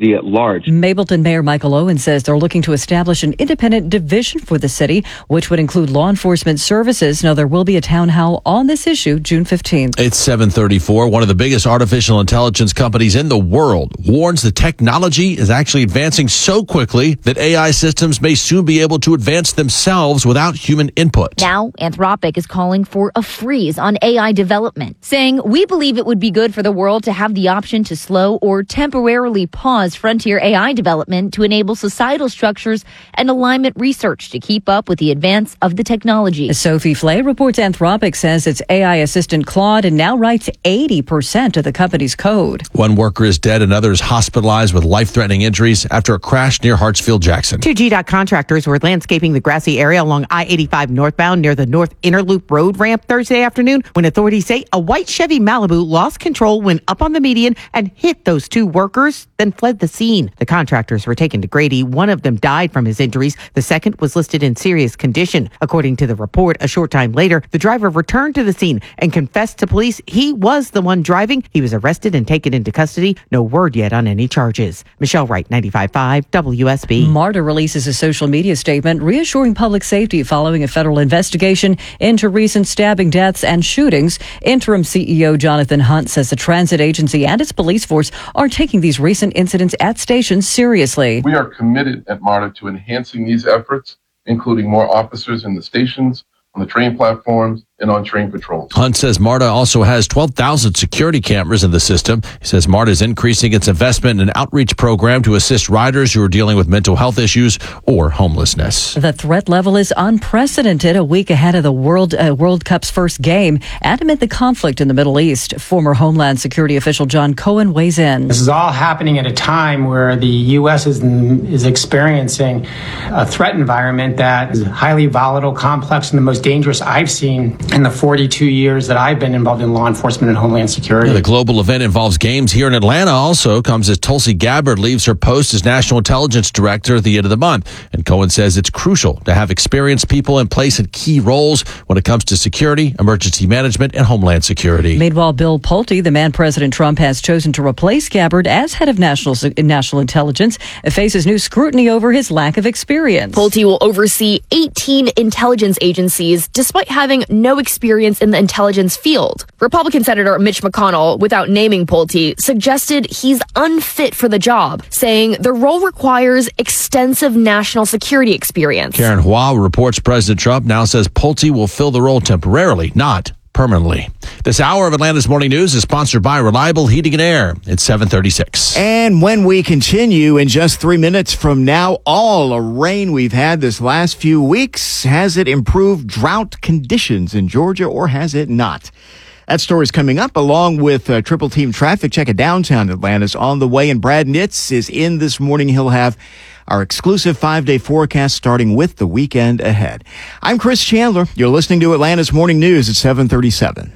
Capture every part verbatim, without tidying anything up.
city at large. Mableton Mayor Michael Owen says they're looking to establish an independent division for the city, which would include law enforcement services. Now, there will be a town hall on this issue June fifteenth. It's seven thirty-four. One of the biggest artificial intelligence companies in the world warns the technology is actually advancing so quickly that A I systems may soon be able to advance themselves without human input. Now, Anthropic is calling for a freeze on A I development, saying, "We believe it would be good for the world to have the option to slow or temporarily pause frontier A I development to enable societal structures and alignment research to keep up with the advance of the technology." Sophie Flay reports Anthropic says its A I assistant Claude now writes eighty percent of the company's code. One worker is dead and others hospitalized with life-threatening injuries after a crash near Hartsfield-Jackson. Two G D O T contractors were landscaping the grassy area along I eighty-five northbound near the North Inner Loop Road ramp Thursday afternoon when authorities say a white Chevy Malibu lost control, went up on the median and hit those two workers, then fled the scene. The contractors were taken to Grady. One of them died from his injuries. The second was listed in serious condition. According to the report, a short time later, the driver returned to the scene and confessed to police he was the one driving. He was arrested and taken into custody. No word yet on any charges. Michelle Wright, ninety-five point five W S B. MARTA releases a social media statement reassuring public safety following a federal investigation into recent stabbing deaths and shootings. Interim C E O Jonathan Hunt says the transit agency and its police force are taking these recent incidents at stations seriously. We are committed at MARTA to enhancing these efforts, including more officers in the stations, on the train platforms, and on train patrols. Hunt says MARTA also has twelve thousand security cameras in the system. He says MARTA is increasing its investment in an outreach program to assist riders who are dealing with mental health issues or homelessness. The threat level is unprecedented a week ahead of the World uh, World Cup's first game and amid the conflict in the Middle East. Former Homeland Security official John Cohen weighs in. This is all happening at a time where the U S is, is experiencing a threat environment that is highly volatile, complex, and the most dangerous I've seen in the forty-two years that I've been involved in law enforcement and homeland security. The global event involves games here in Atlanta. Also comes as Tulsi Gabbard leaves her post as National Intelligence Director at the end of the month. And Cohen says it's crucial to have experienced people in place in key roles when it comes to security, emergency management, and homeland security. Meanwhile, Bill Pulte, the man President Trump has chosen to replace Gabbard as head of national national intelligence, faces new scrutiny over his lack of experience. Pulte will oversee eighteen intelligence agencies despite having no experience in the intelligence field. Republican Senator Mitch McConnell, without naming Pulte, suggested he's unfit for the job, saying the role requires extensive national security experience. Karen Hua reports President Trump now says Pulte will fill the role temporarily, not permanently. This hour of Atlanta's Morning News is sponsored by Reliable Heating and Air. It's seven thirty-six. And when we continue in just three minutes from now, all the rain we've had this last few weeks, has it improved drought conditions in Georgia or has it not? That story's coming up along with uh, Triple Team Traffic Check of downtown Atlanta's on the way, and Brad Nitz is in this morning. He'll have our exclusive five-day forecast starting with the weekend ahead. I'm Chris Chandler. You're listening to Atlanta's Morning News at seven thirty-seven.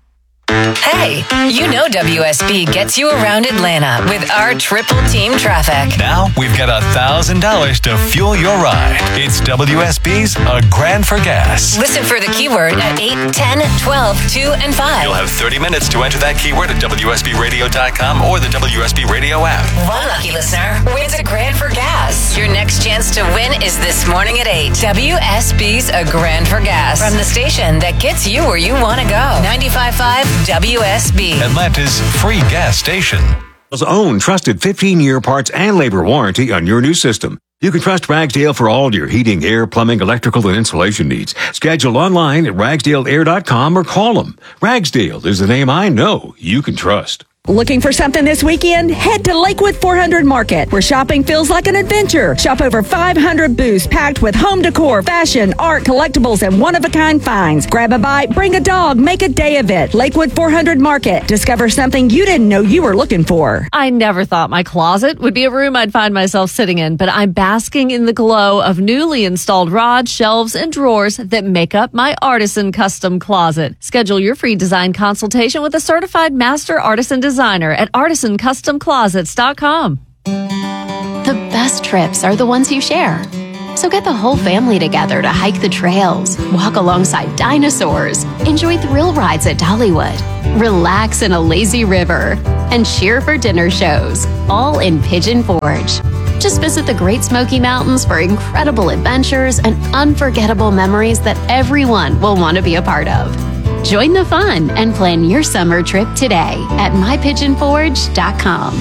Hey, you know W S B gets you around Atlanta with our Triple Team Traffic. Now we've got one thousand dollars to fuel your ride. It's W S B's A Grand for Gas. Listen for the keyword at eight, ten, twelve, two, and five. You'll have thirty minutes to enter that keyword at W S B radio dot com or the W S B Radio app. One lucky listener wins a grand for gas. Your next chance to win is this morning at eight. W S B's A Grand for Gas. From the station that gets you where you want to go. ninety-five point five W S B. Atlanta's free gas station. Own trusted fifteen-year parts and labor warranty on your new system. You can trust Ragsdale for all your heating, air, plumbing, electrical, and insulation needs. Schedule online at ragsdale air dot com or call them. Ragsdale is the name I know you can trust. Looking for something this weekend? Head to Lakewood four hundred Market, where shopping feels like an adventure. Shop over five hundred booths packed with home decor, fashion, art, collectibles, and one-of-a-kind finds. Grab a bite, bring a dog, make a day of it. Lakewood four hundred Market. Discover something you didn't know you were looking for. I never thought my closet would be a room I'd find myself sitting in, but I'm basking in the glow of newly installed rods, shelves, and drawers that make up my Artisan Custom Closet. Schedule your free design consultation with a certified master artisan designer. designer at artisan custom closets dot com. The best trips are the ones you share. So get the whole family together to hike the trails, walk alongside dinosaurs, enjoy thrill rides at Dollywood, relax in a lazy river, and cheer for dinner shows, all in Pigeon Forge. Just visit the Great Smoky Mountains for incredible adventures and unforgettable memories that everyone will want to be a part of. Join the fun and plan your summer trip today at my pigeon forge dot com.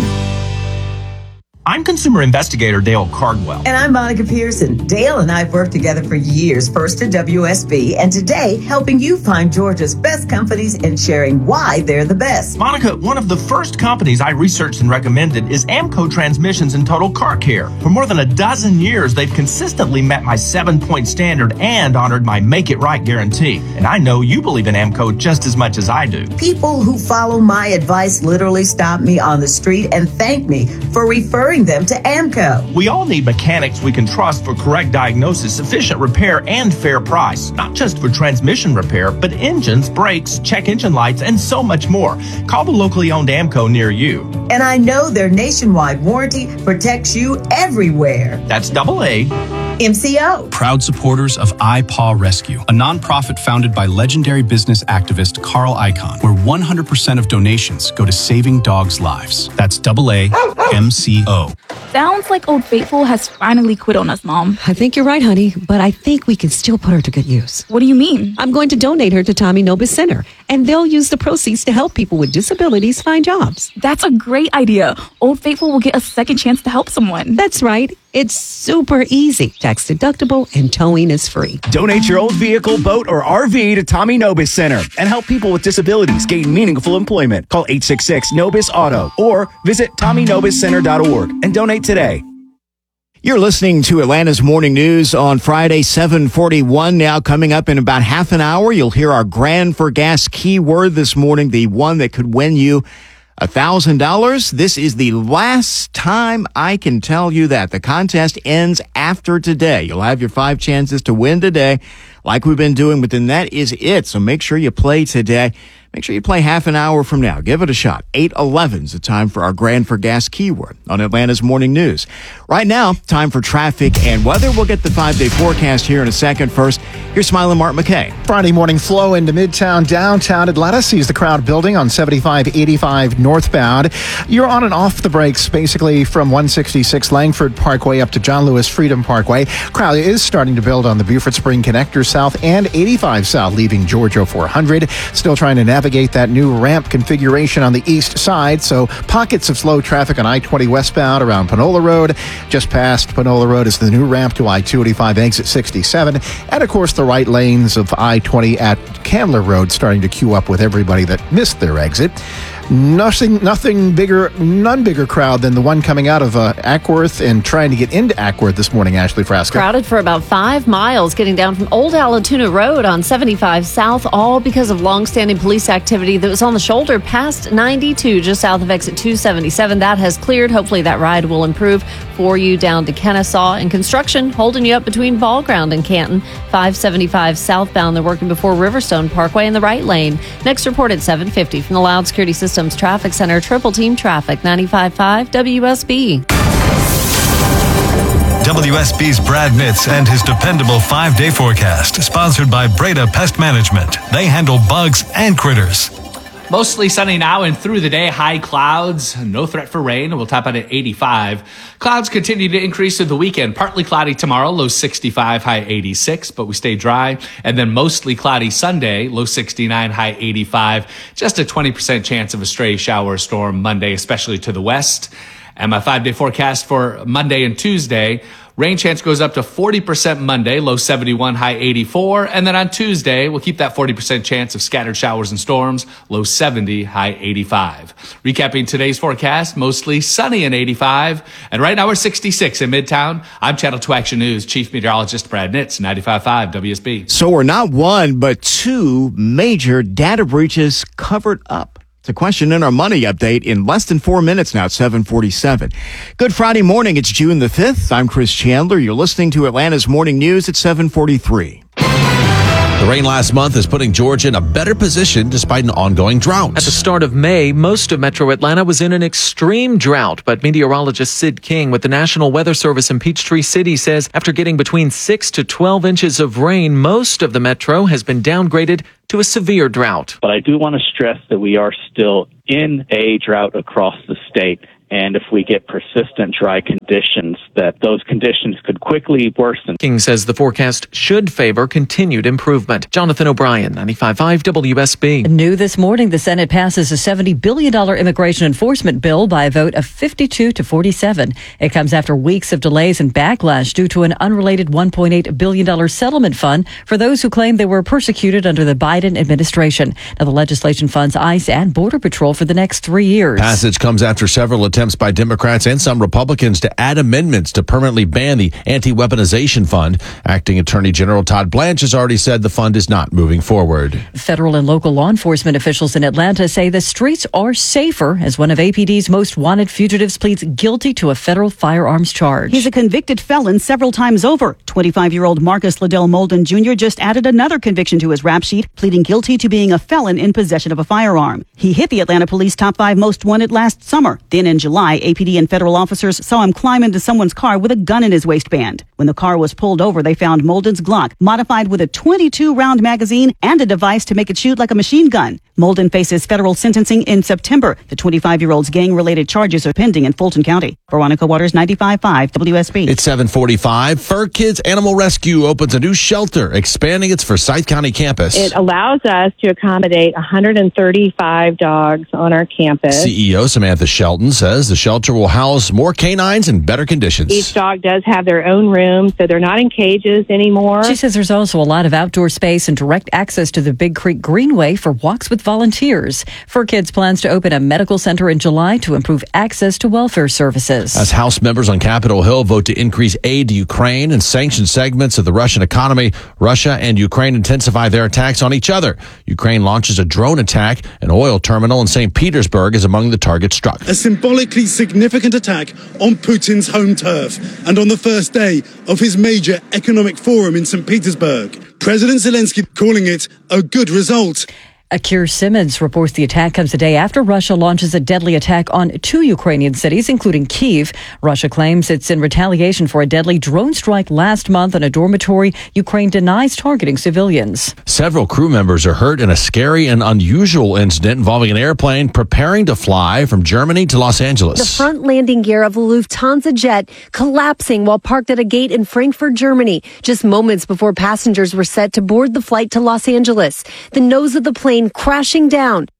I'm consumer investigator Dale Cardwell. And I'm Monica Pearson. Dale and I have worked together for years, first at W S B, and today helping you find Georgia's best companies and sharing why they're the best. Monica, one of the first companies I researched and recommended is Amco Transmissions and Total Car Care. For more than a dozen years, they've consistently met my seven-point standard and honored my Make It Right guarantee. And I know you believe in Amco just as much as I do. People who follow my advice literally stop me on the street and thank me for referring them to Amco. We all need mechanics we can trust for correct diagnosis, efficient repair, and fair price. Not just for transmission repair, but engines, brakes, check engine lights, and so much more. Call the locally owned Amco near you. And I know their nationwide warranty protects you everywhere. That's double A. M C O. Proud supporters of iPaw Rescue, a nonprofit founded by legendary business activist Carl Icahn, where one hundred percent of donations go to saving dogs' lives. That's double A M C O. Sounds like Old Faithful has finally quit on us, Mom. I think you're right, honey, but I think we can still put her to good use. What do you mean? I'm going to donate her to Tommy Nobis Center, and they'll use the proceeds to help people with disabilities find jobs. That's a great idea. Old Faithful will get a second chance to help someone. That's right. It's super easy, tax deductible, and towing is free. Donate your old vehicle, boat, or R V to Tommy Nobis Center and help people with disabilities gain meaningful employment. Call eight six six Nobis Auto or visit tommy nobis center dot org and donate today. You're listening to Atlanta's Morning News on Friday, seven forty-one. Now coming up in about half an hour, you'll hear our Grand for Gas keyword this morning, the one that could win you one thousand dollars. This is the last time I can tell you that. The contest ends after today. You'll have your five chances to win today, like we've been doing, but then that is it. So make sure you play today. Make sure you play half an hour from now. Give it a shot. eight eleven is the time for our Grand for Gas keyword on Atlanta's Morning News. Right now, time for traffic and weather. We'll get the five-day forecast here in a second. First, here's Smiling Mark McKay. Friday morning flow into Midtown, downtown Atlanta sees the crowd building on seventy-five eighty-five northbound. You're on and off the brakes basically from one sixty-six Langford Parkway up to John Lewis Freedom Parkway. Crowd is starting to build on the Beaufort Spring Connector south and eighty-five south leaving Georgia four hundred. Still trying to navigate that new ramp configuration on the east side, so pockets of slow traffic on I twenty westbound around Panola Road. Just past Panola Road is the new ramp to I two eighty-five exit sixty-seven, and of course the right lanes of I twenty at Candler Road starting to queue up with everybody that missed their exit. Nothing, nothing bigger, none bigger crowd than the one coming out of uh, Ackworth and trying to get into Ackworth this morning, Ashley Frasca. Crowded for about five miles getting down from Old Allatoona Road on seventy-five South, all because of long-standing police activity that was on the shoulder past ninety-two, just south of exit two seventy-seven. That has cleared. Hopefully that ride will improve for you down to Kennesaw. And construction holding you up between Ball Ground and Canton. five seventy-five southbound. They're working before Riverstone Parkway in the right lane. Next report at seven fifty from the Loud Security Systems Traffic Center. Triple Team Traffic, ninety-five point five W S B. W S B's Brad Mitz and his dependable five-day forecast, sponsored by Breda Pest Management. They handle bugs and critters. Mostly sunny now and through the day. High clouds. No threat for rain. We'll top out at eighty-five. Clouds continue to increase through the weekend. Partly cloudy tomorrow. Low sixty-five, high eighty-six. But we stay dry. And then mostly cloudy Sunday. Low sixty-nine, high eighty-five. Just a twenty percent chance of a stray shower or storm Monday, especially to the west. And my five-day forecast for Monday and Tuesday. Rain chance goes up to forty percent Monday, low seventy-one, high eighty-four. And then on Tuesday, we'll keep that forty percent chance of scattered showers and storms, low seventy, high eighty-five. Recapping today's forecast, mostly sunny and eighty-five. And right now we're sixty-six in Midtown. I'm Channel two Action News Chief Meteorologist Brad Mitz, ninety-five point five W S B. So we're not one, but two major data breaches covered up. It's a question in our money update in less than four minutes now at seven forty-seven. Good Friday morning. It's June the fifth. I'm Chris Chandler. You're listening to Atlanta's Morning News at seven forty-three. The rain last month is putting Georgia in a better position despite an ongoing drought. At the start of May, most of metro Atlanta was in an extreme drought, but meteorologist Sid King with the National Weather Service in Peachtree City says after getting between six to twelve inches of rain, most of the metro has been downgraded to a severe drought. But I do want to stress that we are still in a drought across the state. And if we get persistent dry conditions, that those conditions could quickly worsen. King says the forecast should favor continued improvement. Jonathan O'Brien, ninety-five point five W S B. New this morning, the Senate passes a seventy billion dollars immigration enforcement bill by a vote of fifty-two to forty-seven. It comes after weeks of delays and backlash due to an unrelated one point eight billion dollars settlement fund for those who claim they were persecuted under the Biden administration. Now, the legislation funds ICE and Border Patrol for the next three years. Passage comes after several attempts by Democrats and some Republicans to add amendments to permanently ban the anti-weaponization fund. Acting Attorney General Todd Blanche has already said the fund is not moving forward. Federal and local law enforcement officials in Atlanta say the streets are safer as one of A P D's most wanted fugitives pleads guilty to a federal firearms charge. He's a convicted felon several times over. twenty-five-year-old Marcus Liddell Molden Junior just added another conviction to his rap sheet, pleading guilty to being a felon in possession of a firearm. He hit the Atlanta police top five most wanted last summer. Then in July, A P D and federal officers saw him climb into someone's car with a gun in his waistband. When the car was pulled over, they found Molden's Glock, modified with a twenty-two round magazine and a device to make it shoot like a machine gun. Molden faces federal sentencing in September. The twenty-five-year-old's gang-related charges are pending in Fulton County. Veronica Waters, ninety-five point five W S B. It's seven forty-five. Fur Kids Animal Rescue opens a new shelter, expanding its Forsyth County campus. It allows us to accommodate one hundred thirty-five dogs on our campus. C E O Samantha Shelton says the shelter will house more canines in better conditions. Each dog does have their own room, so they're not in cages anymore. She says there's also a lot of outdoor space and direct access to the Big Creek Greenway for walks with volunteers. Fur Kids plans to open a medical center in July to improve access to welfare services. As House members on Capitol Hill vote to increase aid to Ukraine and sanction segments of the Russian economy, Russia and Ukraine intensify their attacks on each other. Ukraine launches a drone attack. An oil terminal in Saint Petersburg is among the targets struck. A symbolically significant attack on Putin's home turf and on the first day of his major economic forum in Saint Petersburg. President Zelensky calling it a good result. Akir Simmons reports the attack comes a day after Russia launches a deadly attack on two Ukrainian cities, including Kyiv. Russia claims it's in retaliation for a deadly drone strike last month on a dormitory. Ukraine denies targeting civilians. Several crew members are hurt in a scary and unusual incident involving an airplane preparing to fly from Germany to Los Angeles. The front landing gear of a Lufthansa jet collapsing while parked at a gate in Frankfurt, Germany, just moments before passengers were set to board the flight to Los Angeles. The nose of the plane crashing down.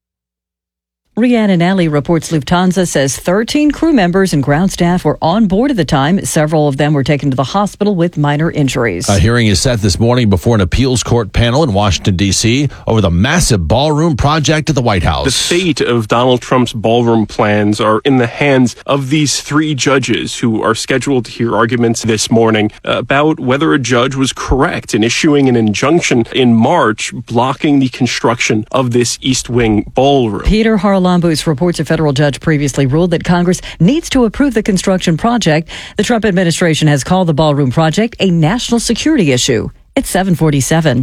Rhiannon Alley reports Lufthansa says thirteen crew members and ground staff were on board at the time. Several of them were taken to the hospital with minor injuries. A hearing is set this morning before an appeals court panel in Washington, D C over the massive ballroom project at the White House. The fate of Donald Trump's ballroom plans are in the hands of these three judges who are scheduled to hear arguments this morning about whether a judge was correct in issuing an injunction in March blocking the construction of this East Wing ballroom. Peter Harlambus reports a federal judge previously ruled that Congress needs to approve the construction project. The Trump administration has called the ballroom project a national security issue. It's seven forty-seven.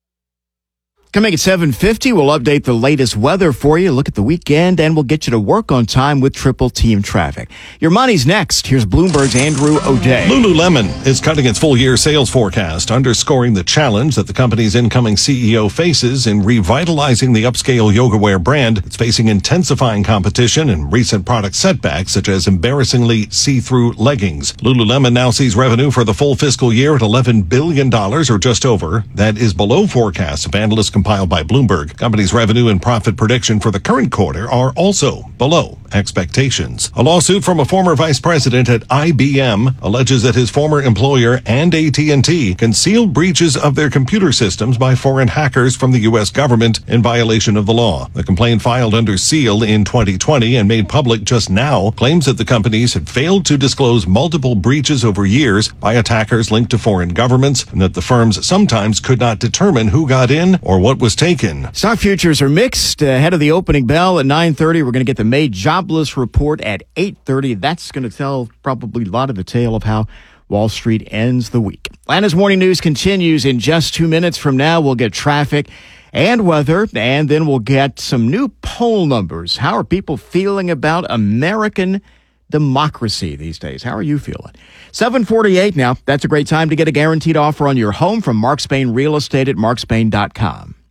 Coming at seven fifty, we'll update the latest weather for you, look at the weekend, and we'll get you to work on time with Triple Team Traffic. Your money's next. Here's Bloomberg's Andrew O'Day. Lululemon is cutting its full-year sales forecast, underscoring the challenge that the company's incoming C E O faces in revitalizing the upscale yoga wear brand. It's facing intensifying competition and recent product setbacks, such as embarrassingly see-through leggings. Lululemon now sees revenue for the full fiscal year at eleven billion dollars, or just over. That is below forecasts of analysts compiled by Bloomberg. Company's revenue and profit prediction for the current quarter are also below expectations. A lawsuit from a former vice president at I B M alleges that his former employer and A T and T concealed breaches of their computer systems by foreign hackers from the U S government in violation of the law. The complaint, filed under seal in twenty twenty and made public just now, claims that the companies had failed to disclose multiple breaches over years by attackers linked to foreign governments, and that the firms sometimes could not determine who got in or what was taken. Stock futures are mixed. Ahead of the opening bell at nine thirty, we're going to get the May jobless report at eight thirty. That's going to tell probably a lot of the tale of how Wall Street ends the week. Atlanta's Morning News continues in just two minutes from now. We'll get traffic and weather, and then we'll get some new poll numbers. How are people feeling about American democracy these days? How are you feeling? seven forty-eight now. That's a great time to get a guaranteed offer on your home from Mark Spain Real Estate at mark spain dot com.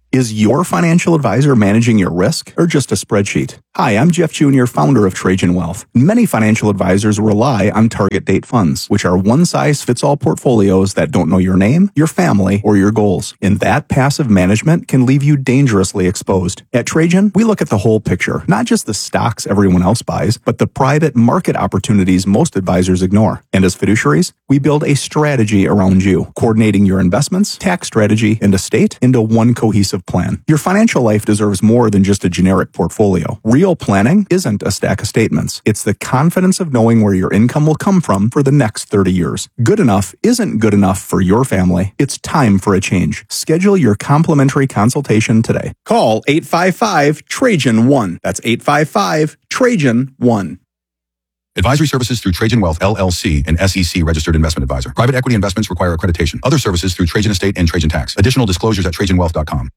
Is your financial advisor managing your risk or just a spreadsheet? Hi, I'm Jeff Junior, founder of Trajan Wealth. Many financial advisors rely on target date funds, which are one-size-fits-all portfolios that don't know your name, your family, or your goals. And that passive management can leave you dangerously exposed. At Trajan, we look at the whole picture, not just the stocks everyone else buys, but the private market opportunities most advisors ignore. And as fiduciaries, we build a strategy around you, coordinating your investments, tax strategy, and estate into one cohesive plan. Your financial life deserves more than just a generic portfolio. Real planning isn't a stack of statements. It's the confidence of knowing where your income will come from for the next thirty years. Good enough isn't good enough for your family. It's time for a change. Schedule your complimentary consultation today. Call eight five five Trajan one. That's eight five five Trajan one. Advisory services through Trajan Wealth, L L C, an S E C registered investment advisor. Private equity investments require accreditation. Other services through Trajan Estate and Trajan Tax. Additional disclosures at trajan wealth dot com.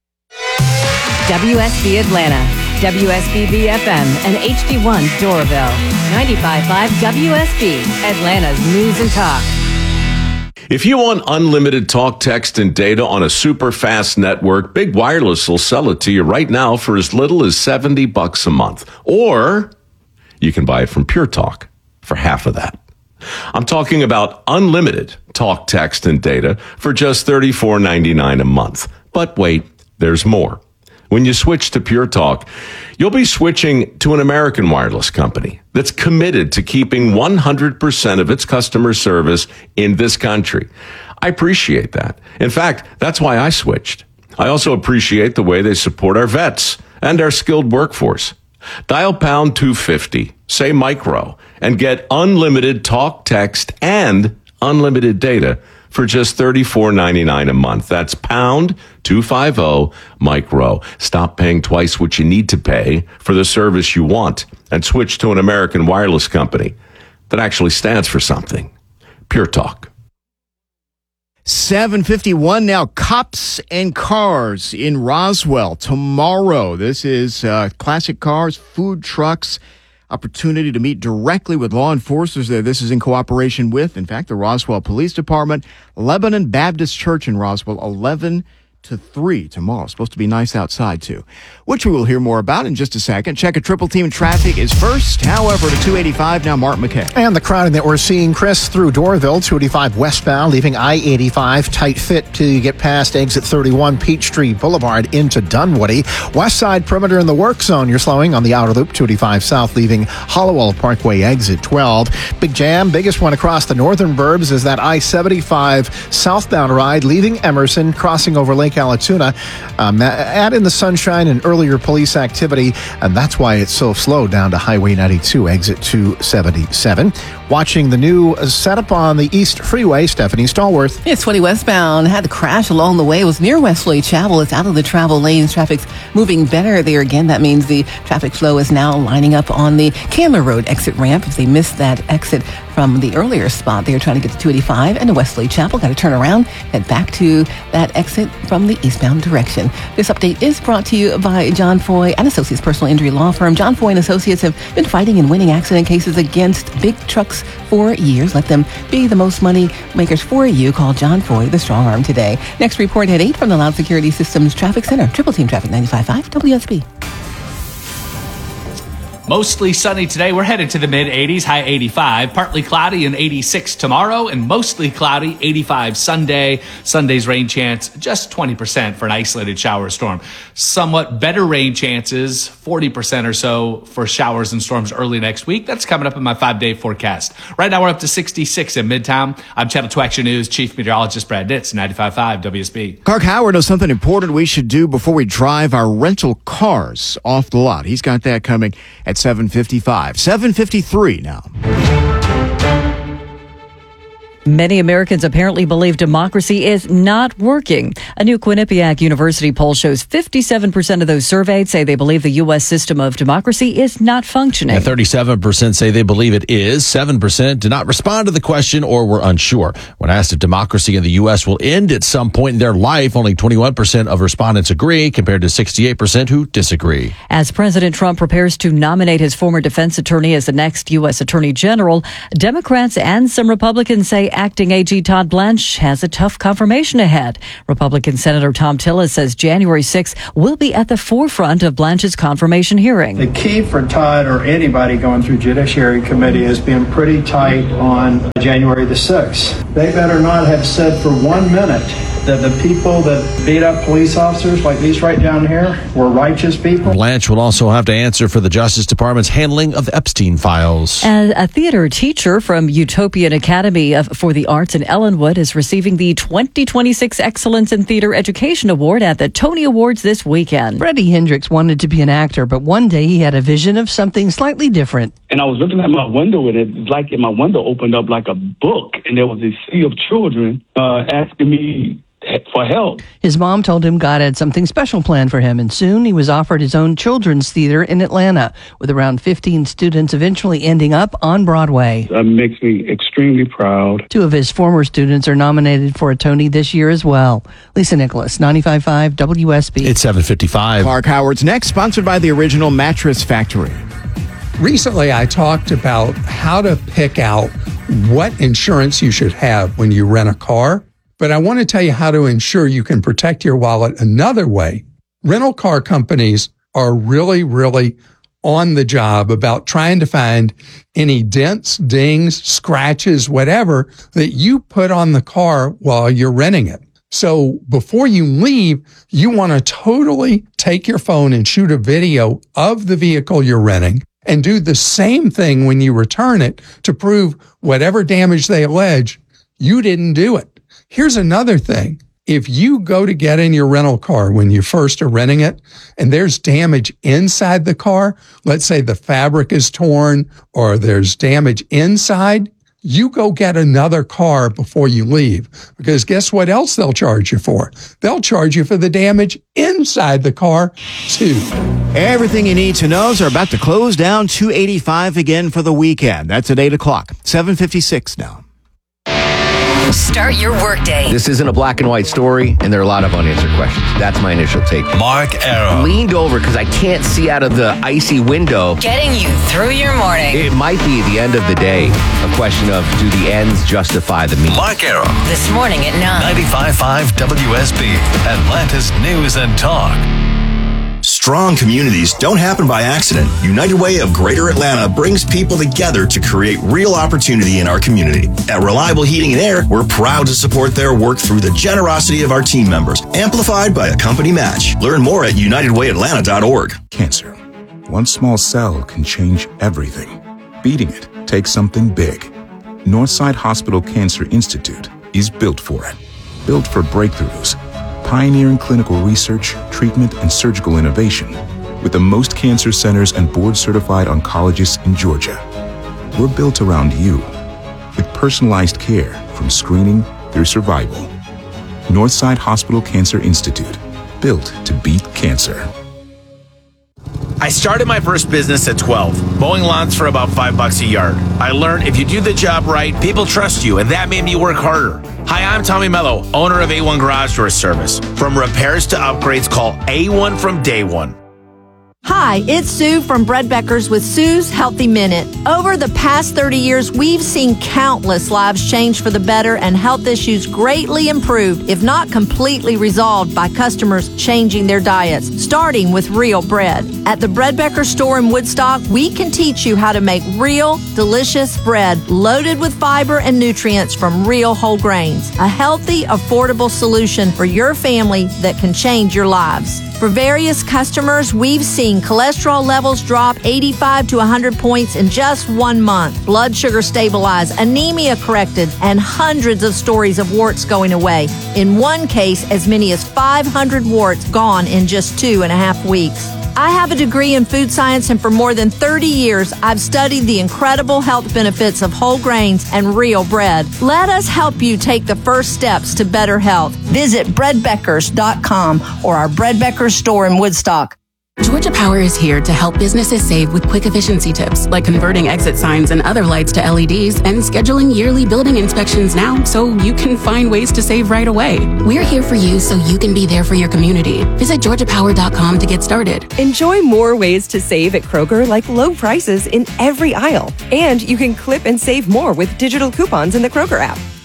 W S B Atlanta, W S B B F M, and H D one Doraville. ninety-five point five W S B, Atlanta's news and talk. If you want unlimited talk, text, and data on a super fast network, Big Wireless will sell it to you right now for as little as seventy bucks a month. Or you can buy it from Pure Talk for half of that. I'm talking about unlimited talk, text, and data for just thirty-four ninety-nine a month. But wait, there's more. When you switch to Pure Talk, you'll be switching to an American wireless company that's committed to keeping one hundred percent of its customer service in this country. I appreciate that. In fact, that's why I switched. I also appreciate the way they support our vets and our skilled workforce. Dial pound two fifty, say micro, and get unlimited talk, text, and unlimited data for just thirty-four ninety-nine a month. That's pound two fifty micro. Stop paying twice what you need to pay for the service you want and switch to an American wireless company that actually stands for something. Pure Talk. seven fifty-one now. Cops and Cars in Roswell tomorrow. This is uh, classic cars, food trucks, opportunity to meet directly with law enforcers there. This is in cooperation with, in fact, the Roswell Police Department, Lebanon Baptist Church in Roswell, eleven to three tomorrow. Supposed to be nice outside, too, which we will hear more about in just a second. Check a triple team traffic is first. However, to two eighty-five now, Mark McKay. And the crowding that we're seeing, Chris, through Doraville, two eighty-five westbound, leaving I eighty-five tight fit till you get past exit thirty-one, Peachtree Boulevard into Dunwoody. West side perimeter in the work zone. You're slowing on the outer loop, two eighty-five south, leaving Hollowell Parkway, exit twelve. Big jam, biggest one across the northern burbs is that I seventy-five southbound ride, leaving Emerson, crossing over Lake Allatoona. Um, add in the sunshine and earlier police activity, and that's why it's so slow down to Highway ninety-two, exit two seventy-seven. Watching the new setup on the East Freeway, Stephanie Stallworth. It's twenty westbound. Had to crash along the way. It was near Wesley Chapel. It's out of the travel lanes. Traffic's moving better there again. That means the traffic flow is now lining up on the Candler Road exit ramp. If they missed that exit from the earlier spot, they were trying to get to two eighty-five and to Wesley Chapel. Got to turn around, head back to that exit from the eastbound direction. This update is brought to you by John Foy and Associates Personal Injury Law Firm. John Foy and Associates have been fighting and winning accident cases against big trucks for years. Let them be the most money makers for you. Call John Foy, the strong arm, today. Next report at eight from the Loud Security Systems Traffic Center. Triple Team Traffic ninety-five point five W S B. Mostly sunny today. We're headed to the mid eighties, high eighty-five. Partly cloudy and eighty-six tomorrow, and mostly cloudy, eighty-five Sunday. Sunday's rain chance, just twenty percent for an isolated shower or storm. Somewhat better rain chances, forty percent or so for showers and storms early next week. That's coming up in my five-day forecast. Right now, we're up to sixty-six in Midtown. I'm Channel two Action News Chief Meteorologist Brad Nitz, ninety-five point five W S B. Clark Howard knows something important we should do before we drive our rental cars off the lot. He's got that coming at seven fifty-five. seven fifty-three now. Many Americans apparently believe democracy is not working. A new Quinnipiac University poll shows fifty-seven percent of those surveyed say they believe the U S system of democracy is not functioning. Yeah, thirty-seven percent say they believe it is. seven percent did not respond to the question or were unsure. When asked if democracy in the U S will end at some point in their life, only twenty-one percent of respondents agree compared to sixty-eight percent who disagree. As President Trump prepares to nominate his former defense attorney as the next U S Attorney General, Democrats and some Republicans say Acting A G Todd Blanche has a tough confirmation ahead. Republican Senator Tom Tillis says January sixth will be at the forefront of Blanche's confirmation hearing. The key for Todd or anybody going through Judiciary Committee has been pretty tight on January the sixth. They better not have said for one minute that the people that beat up police officers like these right down here were righteous people. Blanche will also have to answer for the Justice Department's handling of the Epstein files. And a theater teacher from Utopian Academy of, for the Arts in Ellenwood is receiving the twenty twenty-six Excellence in Theater Education Award at the Tony Awards this weekend. Freddie Hendricks wanted to be an actor, but one day he had a vision of something slightly different. And I was looking at my window, and it's like my window opened up like a book, and there was a sea of children uh, asking me for help. His mom told him God had something special planned for him, and soon he was offered his own children's theater in Atlanta, with around fifteen students eventually ending up on Broadway. That makes me extremely proud. Two of his former students are nominated for a Tony this year as well. Lisa Nicholas, ninety-five point five W S B. It's seven fifty-five. Clark Howard's next, sponsored by the Original Mattress Factory. Recently, I talked about how to pick out what insurance you should have when you rent a car. But I want to tell you how to ensure you can protect your wallet another way. Rental car companies are really, really on the job about trying to find any dents, dings, scratches, whatever that you put on the car while you're renting it. So before you leave, you want to totally take your phone and shoot a video of the vehicle you're renting and do the same thing when you return it to prove whatever damage they allege, you didn't do it. Here's another thing. If you go to get in your rental car when you first are renting it and there's damage inside the car, let's say the fabric is torn or there's damage inside, you go get another car before you leave, because guess what else they'll charge you for? They'll charge you for the damage inside the car too. Everything you need to know is about to close down two eighty-five again for the weekend. That's at eight o'clock, seven fifty-six now. Start your workday. This isn't a black and white story, and there are a lot of unanswered questions. That's my initial take. Mark Arrow. Leaned over because I can't see out of the icy window. Getting you through your morning. It might be the end of the day. A question of, do the ends justify the means? Mark Arrow. This morning at nine. ninety-five point five W S B, Atlanta's News and Talk. Strong communities don't happen by accident. United Way of Greater Atlanta brings people together to create real opportunity in our community. At Reliable Heating and Air, we're proud to support their work through the generosity of our team members, amplified by a company match. Learn more at united way atlanta dot org. Cancer. One small cell can change everything. Beating it takes something big. Northside Hospital Cancer Institute is built for it. Built for breakthroughs. Pioneering clinical research, treatment, and surgical innovation with the most cancer centers and board-certified oncologists in Georgia. We're built around you with personalized care from screening through survival. Northside Hospital Cancer Institute, built to beat cancer. I started my first business at twelve, mowing lawns for about five bucks a yard. I learned if you do the job right, people trust you, and that made me work harder. Hi, I'm Tommy Mello, owner of A one Garage Door Service. From repairs to upgrades, call A one from day one. Hi, it's Sue from Bread Beckers with Sue's Healthy Minute. Over the past thirty years, we've seen countless lives change for the better and health issues greatly improved, if not completely resolved, by customers changing their diets, starting with real bread. At the Bread Becker store in Woodstock, we can teach you how to make real, delicious bread loaded with fiber and nutrients from real whole grains. A healthy, affordable solution for your family that can change your lives. For various customers, we've seen cholesterol levels drop eighty-five to one hundred points in just one month, blood sugar stabilized, anemia corrected, and hundreds of stories of warts going away. In one case, as many as five hundred warts gone in just two and a half weeks. I have a degree in food science, and for more than thirty years, I've studied the incredible health benefits of whole grains and real bread. Let us help you take the first steps to better health. Visit bread beckers dot com or our Bread Beckers store in Woodstock. Georgia Power is here to help businesses save with quick efficiency tips, like converting exit signs and other lights to L E Ds and scheduling yearly building inspections now so you can find ways to save right away. We're here for you so you can be there for your community. Visit georgia power dot com to get started. Enjoy more ways to save at Kroger, like low prices in every aisle. And you can clip and save more with digital coupons in the Kroger app.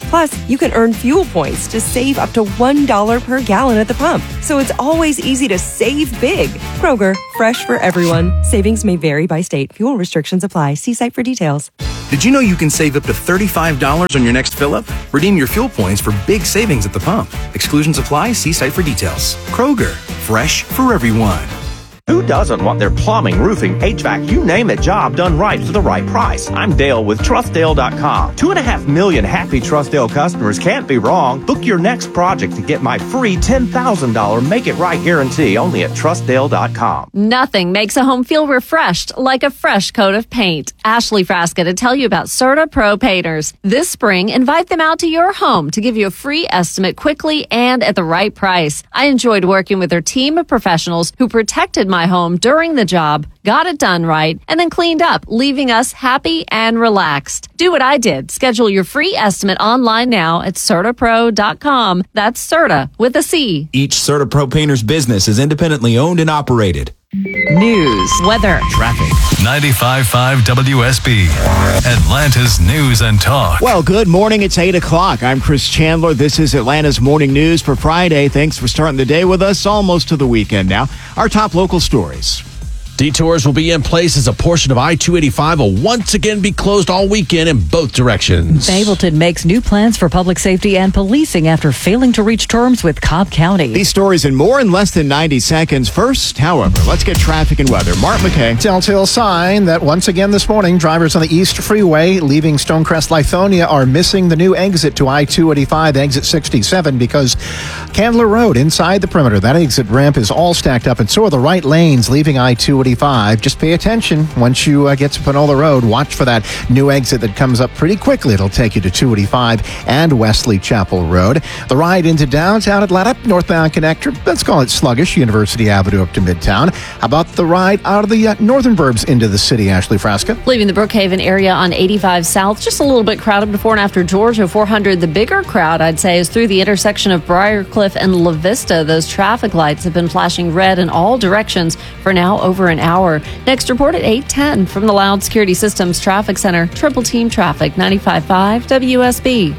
Plus, you can earn fuel points to save up to one dollar per gallon at the pump. So it's always easy to save big. Kroger, fresh for everyone. Savings may vary by state. Fuel restrictions apply. See site for details. Did you know you can save up to thirty-five dollars on your next fill-up? Redeem your fuel points for big savings at the pump. Exclusions apply. See site for details. Kroger, fresh for everyone. Who doesn't want their plumbing, roofing, H V A C, you name it, job done right for the right price? I'm Dale with Trust Dale dot com. Two and a half million happy Trust Dale customers can't be wrong. Book your next project to get my free ten thousand dollars Make It Right guarantee only at Trust Dale dot com. Nothing makes a home feel refreshed like a fresh coat of paint. Ashley Frasca to tell you about Certa Pro Painters. This spring, invite them out to your home to give you a free estimate quickly and at the right price. I enjoyed working with their team of professionals who protected my home during the job, got it done right, and then cleaned up, leaving us happy and relaxed. Do what I did. Schedule your free estimate online now at Certa Pro dot com. That's Certa with a C. Each Certa Pro Painters business is independently owned and operated. News, weather, traffic. ninety-five point five W S B, Atlanta's News and Talk. Well, good morning. It's eight o'clock. I'm Chris Chandler. This is Atlanta's Morning News for Friday. Thanks for starting the day with us. Almost to the weekend now. Our top local stories. Detours will be in place as a portion of I two eighty-five will once again be closed all weekend in both directions. Bableton makes new plans for public safety and policing after failing to reach terms with Cobb County. These stories and more in less than ninety seconds. First, however, let's get traffic and weather. Mark McKay. Telltale sign that once again this morning, drivers on the East Freeway leaving Stonecrest, Lithonia are missing the new exit to I two eighty-five, exit sixty-seven, because Candler Road inside the perimeter, that exit ramp is all stacked up, and so are the right lanes leaving I two eighty-five. Just pay attention. Once you uh, get to Panola Road, watch for that new exit that comes up pretty quickly. It'll take you to two eighty-five and Wesley Chapel Road. The ride into downtown Atlanta, northbound connector, let's call it sluggish, University Avenue up to Midtown. How about the ride out of the uh, northern burbs into the city, Ashley Frasca? Leaving the Brookhaven area on eighty-five South, just a little bit crowded before and after Georgia four hundred. The bigger crowd, I'd say, is through the intersection of Briarcliff and La Vista. Those traffic lights have been flashing red in all directions for now over an hour. Next report at eight ten from the Loud Security Systems Traffic Center. Triple Team Traffic, ninety-five point five W S B.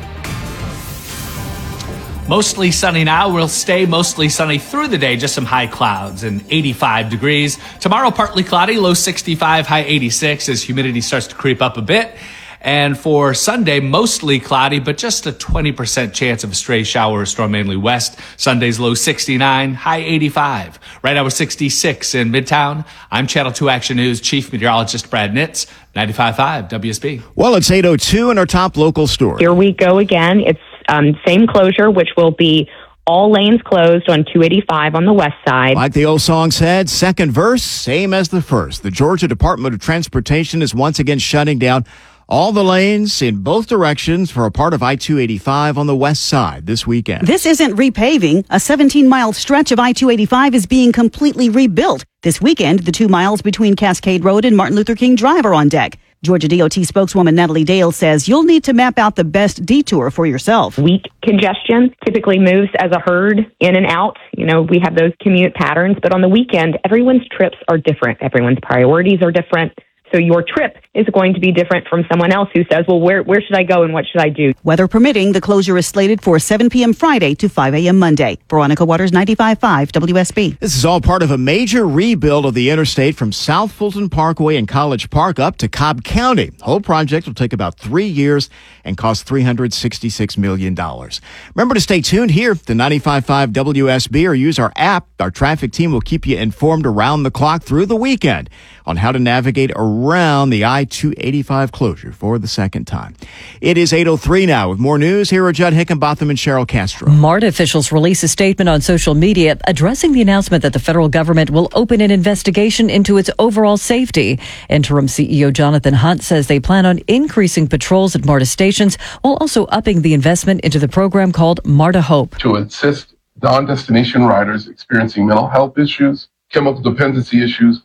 Mostly sunny now. We'll stay mostly sunny through the day. Just some high clouds and eighty-five degrees. Tomorrow, partly cloudy, low sixty-five, high eighty-six as humidity starts to creep up a bit. And for Sunday, mostly cloudy, but just a twenty percent chance of a stray shower or storm, mainly west. Sunday's low sixty-nine, high eighty-five. Right now we're sixty-six in Midtown. I'm Channel two Action News Chief Meteorologist Brad Nitz, ninety-five point five W S B. Well, it's eight oh two in our top local story. Here we go again. It's um, same closure, which will be all lanes closed on two eighty-five on the west side. Like the old song said, second verse, same as the first. The Georgia Department of Transportation is once again shutting down all the lanes in both directions for a part of I two eighty-five on the west side this weekend. This isn't repaving. A seventeen-mile stretch of I two eighty-five is being completely rebuilt. This weekend, the two miles between Cascade Road and Martin Luther King Drive are on deck. Georgia D O T spokeswoman Natalie Dale says you'll need to map out the best detour for yourself. Weak congestion typically moves as a herd in and out. You know, we have those commute patterns, but on the weekend, everyone's trips are different. Everyone's priorities are different. So your trip is going to be different from someone else who says, well, where where should I go and what should I do? Weather permitting, the closure is slated for seven p.m. Friday to five a.m. Monday. Veronica Waters, ninety-five point five W S B. This is all part of a major rebuild of the interstate from South Fulton Parkway and College Park up to Cobb County. The whole project will take about three years and cost three hundred sixty-six million dollars. Remember to stay tuned here to ninety-five point five W S B or use our app. Our traffic team will keep you informed around the clock through the weekend on how to navigate around the I two eighty-five closure for the second time. It is eight oh three now. With more news, here are Judd Hickenbotham and Cheryl Castro. MARTA officials released a statement on social media addressing the announcement that the federal government will open an investigation into its overall safety. Interim C E O Jonathan Hunt says they plan on increasing patrols at MARTA stations while also upping the investment into the program called MARTA Hope. To assist non-destination riders experiencing mental health issues, chemical dependency issues,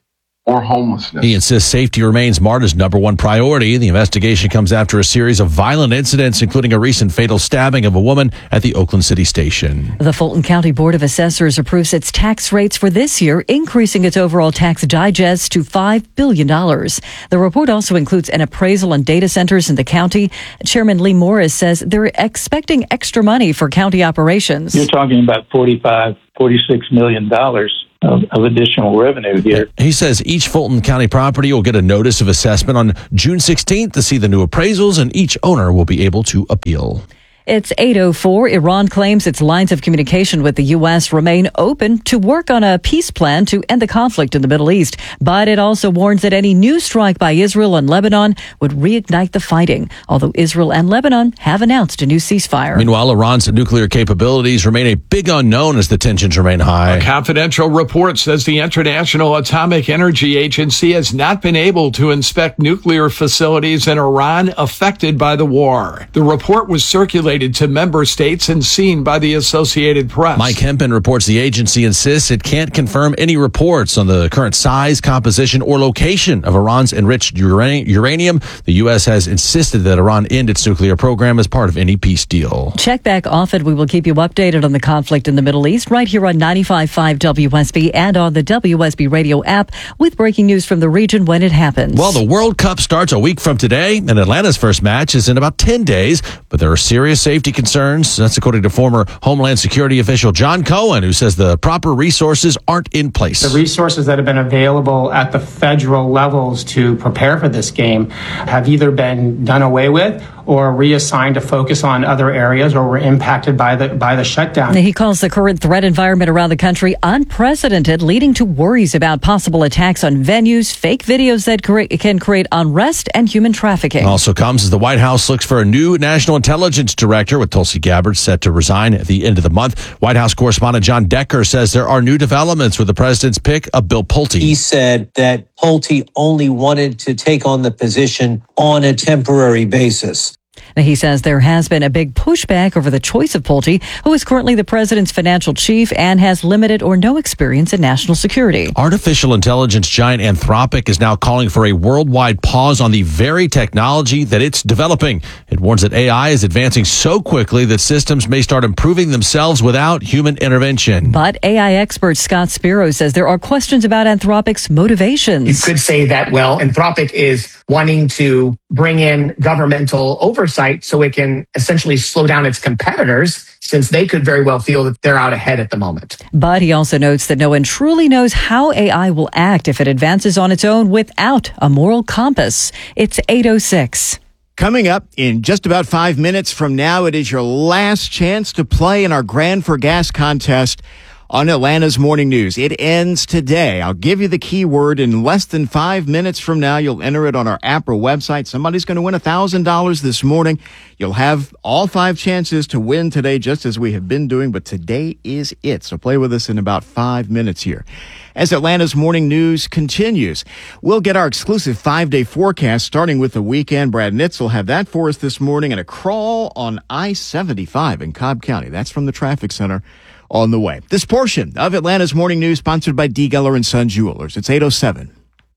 or homelessness. He insists safety remains MARTA's number one priority. The investigation comes after a series of violent incidents, including a recent fatal stabbing of a woman at the Oakland City Station. The Fulton County Board of Assessors approves its tax rates for this year, increasing its overall tax digest to five billion dollars. The report also includes an appraisal on data centers in the county. Chairman Lee Morris says they're expecting extra money for county operations. You're talking about forty-five, forty-six million dollars. Of, of additional revenue here. He says each Fulton County property will get a notice of assessment on June sixteenth to see the new appraisals, and each owner will be able to appeal. It's eight oh four. Iran claims its lines of communication with the U S remain open to work on a peace plan to end the conflict in the Middle East. But it also warns that any new strike by Israel and Lebanon would reignite the fighting, although Israel and Lebanon have announced a new ceasefire. Meanwhile, Iran's nuclear capabilities remain a big unknown as the tensions remain high. A confidential report says the International Atomic Energy Agency has not been able to inspect nuclear facilities in Iran affected by the war. The report was circulated to member states and seen by the Associated Press. Mike Hempen reports the agency insists it can't confirm any reports on the current size, composition, or location of Iran's enriched ura- uranium. The U S has insisted that Iran end its nuclear program as part of any peace deal. Check back often. We will keep you updated on the conflict in the Middle East right here on ninety-five point five W S B and on the W S B radio app with breaking news from the region when it happens. Well, the World Cup starts a week from today, and Atlanta's first match is in about ten days, but there are serious safety concerns. That's according to former Homeland Security official John Cohen, who says the proper resources aren't in place. The resources that have been available at the federal levels to prepare for this game have either been done away with or reassigned to focus on other areas or were impacted by the by the shutdown. He calls the current threat environment around the country unprecedented, leading to worries about possible attacks on venues, fake videos that cre- can create unrest and human trafficking. Also comes as the White House looks for a new national intelligence director, with Tulsi Gabbard set to resign at the end of the month. White House correspondent John Decker says there are new developments with the president's pick of Bill Pulte. He said that Pulte only wanted to take on the position on a temporary basis. Now, he says there has been a big pushback over the choice of Pulte, who is currently the president's financial chief and has limited or no experience in national security. Artificial intelligence giant Anthropic is now calling for a worldwide pause on the very technology that it's developing. It warns that A I is advancing so quickly that systems may start improving themselves without human intervention. But A I expert Scott Spiro says there are questions about Anthropic's motivations. You could say that, well, Anthropic is wanting to bring in governmental oversight so it can essentially slow down its competitors, since they could very well feel that they're out ahead at the moment. But he also notes that no one truly knows how A I will act if it advances on its own without a moral compass. It's eight oh six. Coming up in just about five minutes from now, it is your last chance to play in our Grand for Gas contest on Atlanta's Morning News. It ends today. I'll give you the keyword in less than five minutes from now. You'll enter it on our app or website. Somebody's going to win one thousand dollars this morning. You'll have all five chances to win today, just as we have been doing, but today is it. So play with us in about five minutes here. As Atlanta's Morning News continues, we'll get our exclusive five-day forecast starting with the weekend. Brad Nitz will have that for us this morning, and a crawl on I seventy-five in Cobb County. That's from the traffic center on the way. This portion of Atlanta's Morning News sponsored by D. Geller and Son Jewelers. It's eight oh seven.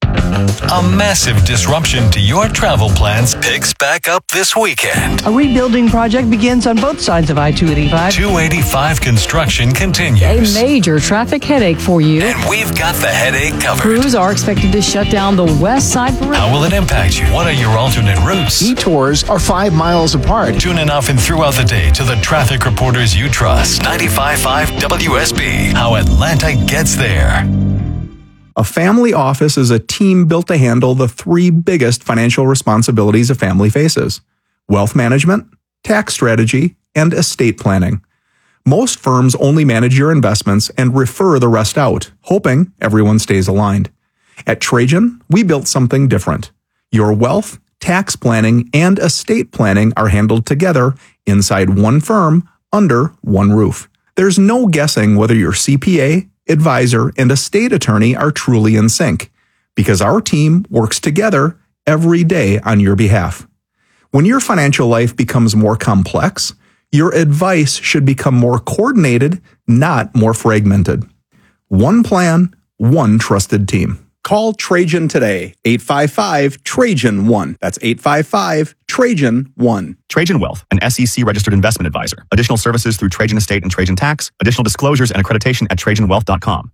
A massive disruption to your travel plans picks back up this weekend. A rebuilding project begins on both sides of I two eighty-five. two eighty-five construction continues. A major traffic headache for you. And we've got the headache covered. Crews are expected to shut down the west side perimeter. How will it impact you? What are your alternate routes? Detours are five miles apart. Tune in often throughout the day to the traffic reporters you trust. ninety-five point five W S B. How Atlanta gets there. A family office is a team built to handle the three biggest financial responsibilities a family faces: wealth management, tax strategy, and estate planning. Most firms only manage your investments and refer the rest out, hoping everyone stays aligned. At Trajan, we built something different. Your wealth, tax planning, and estate planning are handled together inside one firm under one roof. There's no guessing whether your C P A, advisor, and estate attorney are truly in sync, because our team works together every day on your behalf. When your financial life becomes more complex, your advice should become more coordinated, not more fragmented. One plan, one trusted team. Call Trajan today, eight five five, Trajan one. That's eight five five, Trajan one. Trajan Wealth, an S E C-registered investment advisor. Additional services through Trajan Estate and Trajan Tax. Additional disclosures and accreditation at trajan wealth dot com.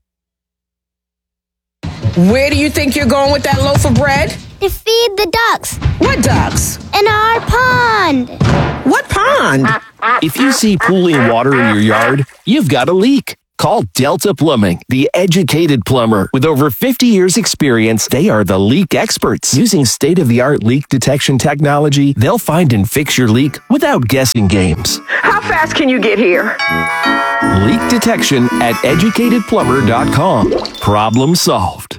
Where do you think you're going with that loaf of bread? To feed the ducks. What ducks? In our pond. What pond? If you see pooling water in your yard, you've got a leak. Call Delta Plumbing, the educated plumber. With over fifty years experience, they are the leak experts. Using state-of-the-art leak detection technology, they'll find and fix your leak without guessing games. How fast can you get here? Leak detection at educated plumber dot com. Problem solved.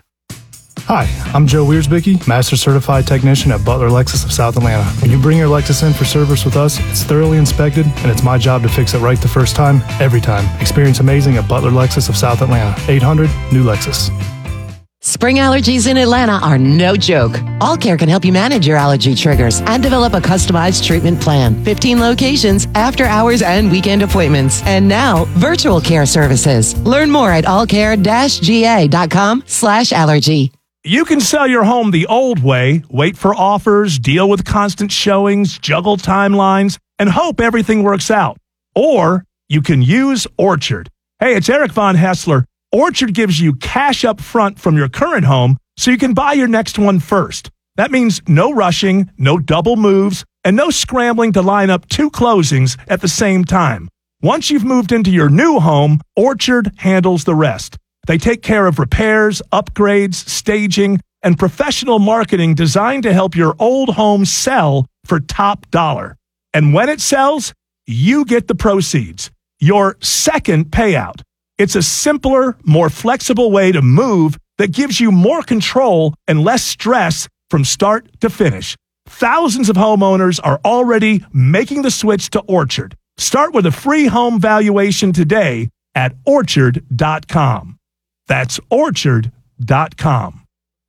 Hi, I'm Joe Wiersbicky, Master Certified Technician at Butler Lexus of South Atlanta. When you bring your Lexus in for service with us, it's thoroughly inspected, and it's my job to fix it right the first time, every time. Experience amazing at Butler Lexus of South Atlanta. eight hundred, new Lexus. Spring allergies in Atlanta are no joke. All Care can help you manage your allergy triggers and develop a customized treatment plan. fifteen locations, after hours and weekend appointments. And now, virtual care services. Learn more at allcare dash g a dot com slash allergy. You can sell your home the old way, wait for offers, deal with constant showings, juggle timelines, and hope everything works out. Or you can use Orchard. Hey, it's Eric Von Hessler. Orchard gives you cash up front from your current home so you can buy your next one first. That means no rushing, no double moves, and no scrambling to line up two closings at the same time. Once you've moved into your new home, Orchard handles the rest. They take care of repairs, upgrades, staging, and professional marketing designed to help your old home sell for top dollar. And when it sells, you get the proceeds, your second payout. It's a simpler, more flexible way to move that gives you more control and less stress from start to finish. Thousands of homeowners are already making the switch to Orchard. Start with a free home valuation today at orchard dot com. That's orchard dot com.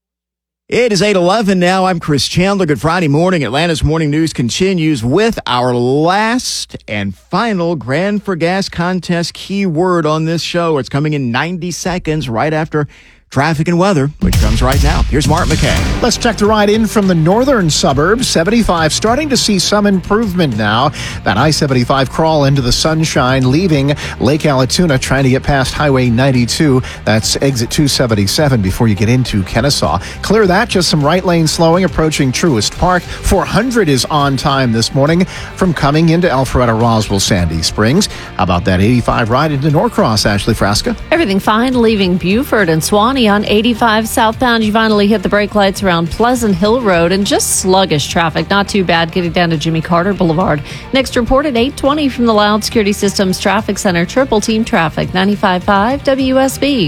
It is eight eleven now. I'm Chris Chandler. Good Friday morning. Atlanta's Morning News continues with our last and final Grand for Gas contest keyword on this show. It's coming in ninety seconds right after traffic and weather, which comes right now. Here's Mark McKay. Let's check the ride in from the northern suburbs. seventy-five starting to see some improvement now. That I seventy-five crawl into the sunshine, leaving Lake Allatoona, trying to get past Highway ninety-two. That's exit two seventy-seven before you get into Kennesaw. Clear that, just some right lane slowing approaching Truist Park. four hundred is on time this morning from coming into Alpharetta, Roswell, Sandy Springs. How about that eighty-five ride into Norcross, Ashley Frasca? Everything fine, leaving Buford and Swanee on eighty-five southbound. You finally hit the brake lights around Pleasant Hill Road, and just sluggish traffic. Not too bad getting down to Jimmy Carter Boulevard. Next report at eight twenty from the Loud Security Systems Traffic Center. Triple Team Traffic, ninety-five point five W S B.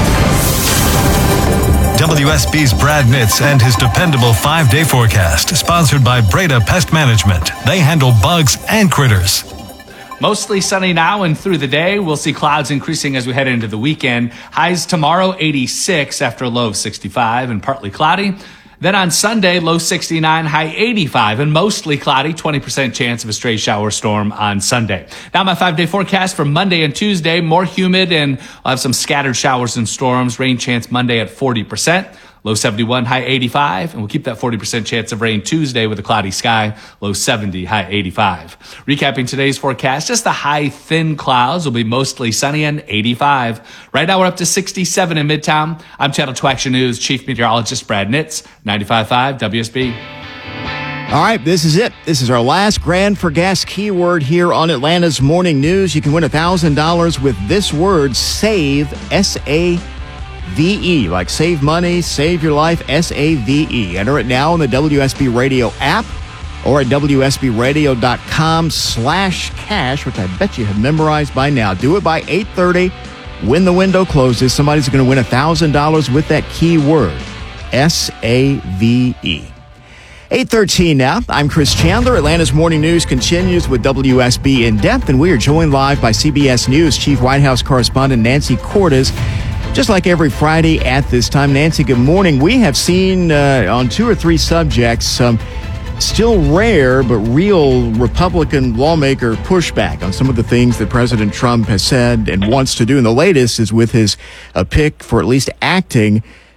W S B's Brad Nitz and his dependable five-day forecast, sponsored by Breda Pest Management. They handle bugs and critters. Mostly sunny now and through the day. We'll see clouds increasing as we head into the weekend. Highs tomorrow, eighty-six after a low of sixty-five and partly cloudy. Then on Sunday, low sixty-nine, high eighty-five and mostly cloudy. twenty percent chance of a stray shower storm on Sunday. Now my five-day forecast for Monday and Tuesday. More humid and I'll have some scattered showers and storms. Rain chance Monday at forty percent. Low seventy-one, high eighty-five, and we'll keep that forty percent chance of rain Tuesday with a cloudy sky. Low seventy, high eighty-five. Recapping today's forecast, just the high, thin clouds will be mostly sunny and eighty-five. Right now we're up to sixty-seven in Midtown. I'm Channel two Action News Chief Meteorologist Brad Nitz, ninety-five point five W S B. All right, this is it. This is our last Grand for Gas keyword here on Atlanta's Morning News. You can win one thousand dollars with this word, SAVE, S A V E, like save money, save your life, S A V E. Enter it now on the W S B Radio app or at W S B radio dot com slash cash, which I bet you have memorized by now. Do it by eight thirty. When the window closes, somebody's going to win one thousand dollars with that keyword, S A V E. eight thirteen now. I'm Chris Chandler. Atlanta's Morning News continues with W S B In Depth, and we are joined live by C B S News Chief White House Correspondent Nancy Cordes. Just like every Friday at this time. Nancy, good morning. We have seen uh, on two or three subjects some still rare but real Republican lawmaker pushback on some of the things that President Trump has said and wants to do. And the latest is with his uh, pick for at least acting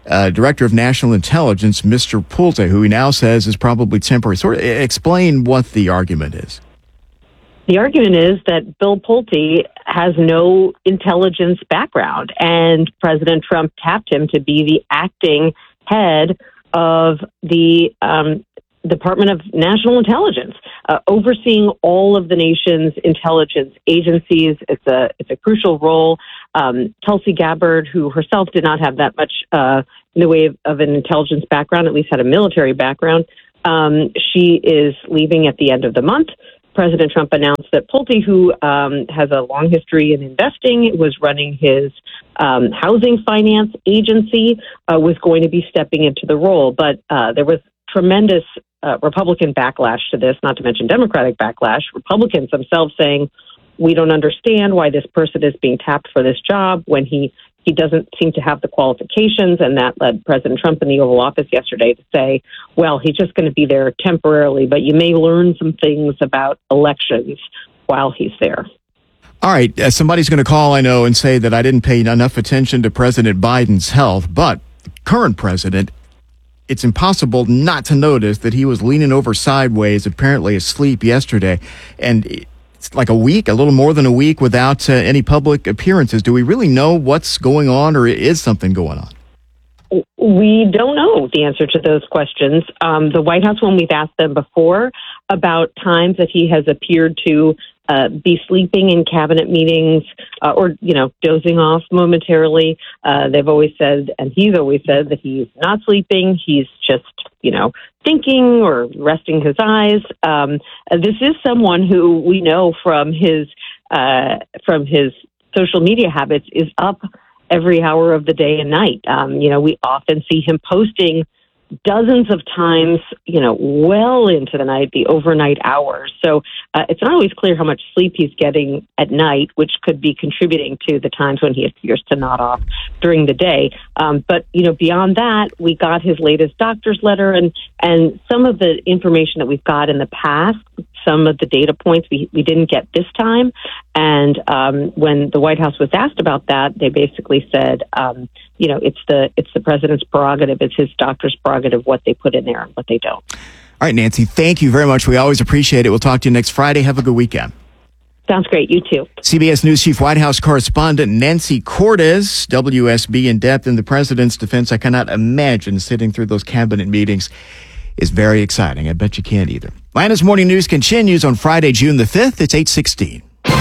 uh, Director of National Intelligence, Mister Pulte, who he now says is probably temporary. Sort of explain what the argument is. The argument is that Bill Pulte has no intelligence background, and President Trump tapped him to be the acting head of the um, Department of National Intelligence, uh, overseeing all of the nation's intelligence agencies. It's a it's a crucial role. Um, Tulsi Gabbard, who herself did not have that much uh, in the way of, of an intelligence background, at least had a military background, um, she is leaving at the end of the month. President Trump announced that Pulte, who um, has a long history in investing, was running his um, housing finance agency, uh, was going to be stepping into the role. But uh, there was tremendous uh, Republican backlash to this, not to mention Democratic backlash. Republicans themselves saying, we don't understand why this person is being tapped for this job when he He doesn't seem to have the qualifications, and that led President Trump in the Oval Office yesterday to say, well, he's just going to be there temporarily, but you may learn some things about elections while he's there. All right, uh, somebody's going to call, I know, and say that I didn't pay enough attention to President Biden's health, but the current president, it's impossible not to notice that he was leaning over sideways, apparently asleep yesterday, and it's like a week, a little more than a week without uh, any public appearances. Do we really know what's going on, or is something going on? We don't know the answer to those questions. Um, the White House, when we've asked them before about times that he has appeared to uh, be sleeping in cabinet meetings uh, or, you know, dozing off momentarily, uh, they've always said, and he's always said, that he's not sleeping. He's just, you know, thinking or resting his eyes. Um, this is someone who we know from his uh, from his social media habits is up every hour of the day and night. Um, you know, we often see him posting dozens of times, you know, well into the night, the overnight hours. So uh, it's not always clear how much sleep he's getting at night, which could be contributing to the times when he appears to nod off during the day. Um, but, you know, beyond that, we got his latest doctor's letter, and, and some of the information that we've got in the past, some of the data points we, we didn't get this time. And um, when the White House was asked about that, they basically said, um, you know, it's the it's the president's prerogative, it's his doctor's prerogative what they put in there and what they don't. All right, Nancy, thank you very much. We always appreciate it. We'll talk to you next Friday. Have a good weekend. Sounds great. You too. C B S News Chief White House correspondent Nancy Cordes, W S B in depth in the president's defense. I cannot imagine sitting through those cabinet meetings. Is very exciting. I bet you can't either. Atlanta's Morning News continues on Friday, June the fifth. It's eight sixteen.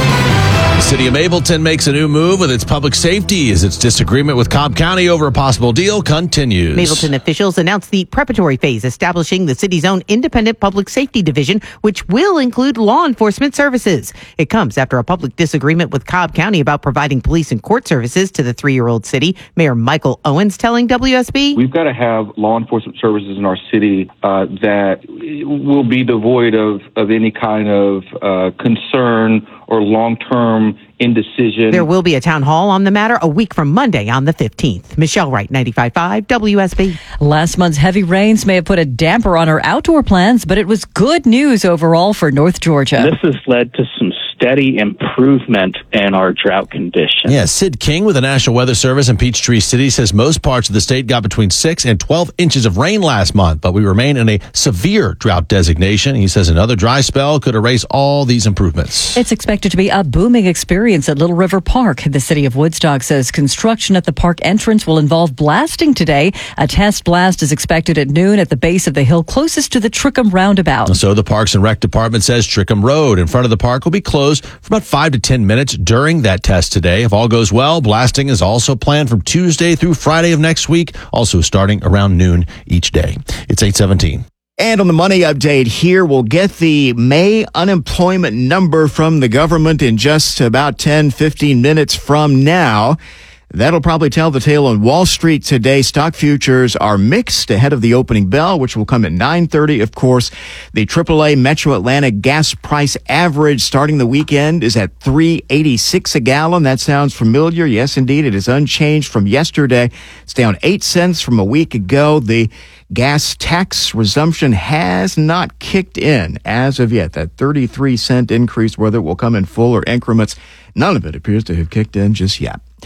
The city of Mableton makes a new move with its public safety as its disagreement with Cobb County over a possible deal continues. Mableton officials announced the preparatory phase, establishing the city's own independent public safety division, which will include law enforcement services. It comes after a public disagreement with Cobb County about providing police and court services to the three-year-old city. Mayor Michael Owens telling W S B, we've got to have law enforcement services in our city uh, that will be devoid of, of any kind of uh, concern or long-term indecision. There will be a town hall on the matter a week from Monday on the fifteenth. Michelle Wright, ninety-five point five W S B. Last month's heavy rains may have put a damper on our outdoor plans, but it was good news overall for North Georgia. This has led to some steady improvement in our drought conditions. Yeah, Sid King with the National Weather Service in Peachtree City says most parts of the state got between six and twelve inches of rain last month, but we remain in a severe drought designation. He says another dry spell could erase all these improvements. It's expected to be a booming experience at Little River Park. The city of Woodstock says construction at the park entrance will involve blasting today. A test blast is expected at noon at the base of the hill closest to the Trickham roundabout. So the Parks and Rec Department says Trickham Road in front of the park will be closed for about five to ten minutes during that test today. If all goes well, blasting is also planned from Tuesday through Friday of next week, also starting around noon each day. It's eight seventeen. And on the money update here, we'll get the May unemployment number from the government in just about ten, fifteen minutes from now. That'll probably tell the tale on Wall Street today. Stock futures are mixed ahead of the opening bell, which will come at nine thirty. Of course, the triple A Metro Atlanta gas price average starting the weekend is at three eighty-six a gallon. That sounds familiar. Yes, indeed. It is unchanged from yesterday. It's down eight cents from a week ago. The gas tax resumption has not kicked in as of yet. That thirty-three cent increase, whether it will come in full or increments, none of it appears to have kicked in just yet.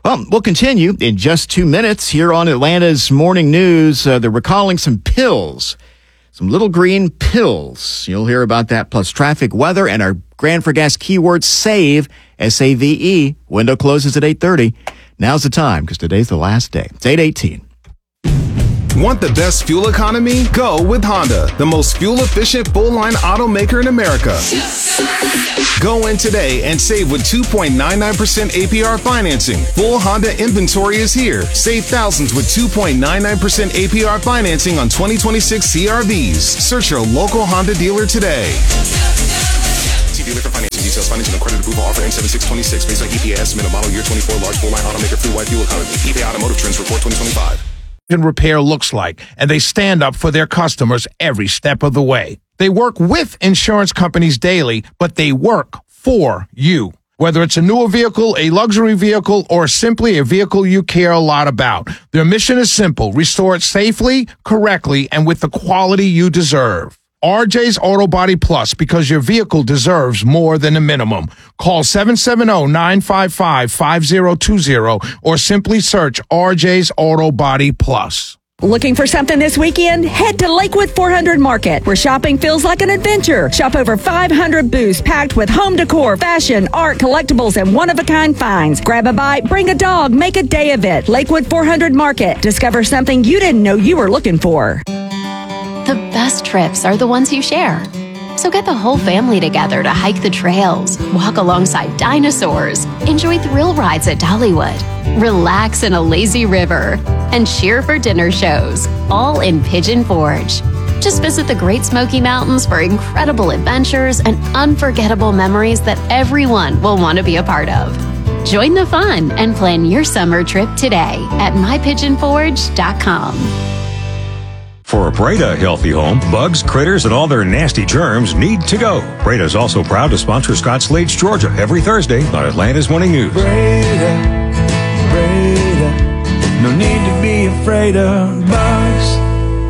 Well, we'll continue in just two minutes here on Atlanta's Morning News. Uh, they're recalling some pills, some little green pills. You'll hear about that, plus traffic, weather, and our Grand for Gas keyword SAVE, S A V E. Window closes at eight thirty. Now's the time, because today's the last day. It's eight eighteen. Want the best fuel economy? Go with Honda, the most fuel-efficient full-line automaker in America. Go in today and save with two point nine nine percent A P R financing. Full Honda inventory is here. Save thousands with two point nine nine percent A P R financing on twenty twenty-six C R Vs. Search your local Honda dealer today. See dealer for financing details. Financing and credit approval offer M seven six two six based on E P A estimate of model year twenty-four large full-line automaker fleet-wide fuel economy. E P A Automotive Trends Report twenty twenty-five. And repair looks like, and they stand up for their customers every step of the way. They work with insurance companies daily, but they work for you. Whether it's a newer vehicle, a luxury vehicle, or simply a vehicle you care a lot about, their mission is simple: restore it safely, correctly, and with the quality you deserve. R J's Auto Body Plus, because your vehicle deserves more than a minimum. Call seven seven zero, nine five five, five zero two zero or simply search R J's Auto Body Plus. Looking for something this weekend? Head to Lakewood four hundred Market, where shopping feels like an adventure. Shop over five hundred booths packed with home decor, fashion, art, collectibles, and one-of-a-kind finds. Grab a bite, bring a dog, make a day of it. Lakewood four hundred Market. Discover something you didn't know you were looking for. The best trips are the ones you share. So get the whole family together to hike the trails, walk alongside dinosaurs, enjoy thrill rides at Dollywood, relax in a lazy river, and cheer for dinner shows, all in Pigeon Forge. Just visit the Great Smoky Mountains for incredible adventures and unforgettable memories that everyone will want to be a part of. Join the fun and plan your summer trip today at my pigeon forge dot com. For a Breda healthy home, bugs, critters, and all their nasty germs need to go. Breda is also proud to sponsor Scott Slade's Georgia every Thursday on Atlanta's Morning News. Breda, Breda, no need to be afraid of bugs.